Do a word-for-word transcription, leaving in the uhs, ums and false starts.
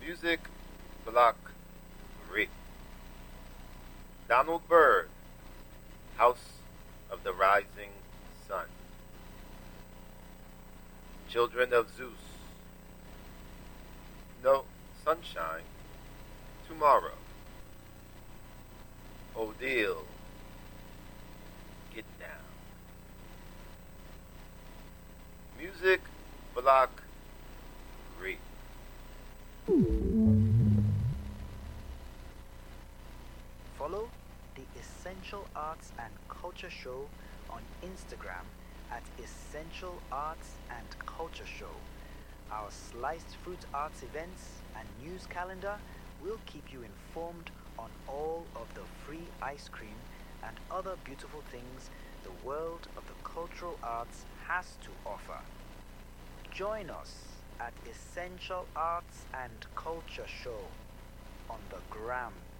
Music Block three. Donald Byrd, House of the Rising Sun. Children of Zeus. No sunshine tomorrow. Odile, get down. Music Block three. Follow the Essential Arts and Culture Show on Instagram at Essential Arts and Culture Show. Our Sliced Fruit Arts events and news calendar will keep you informed on all of the free ice cream and other beautiful things the world of the cultural arts has to offer. Join us at Essential Arts and Culture Show on the gram.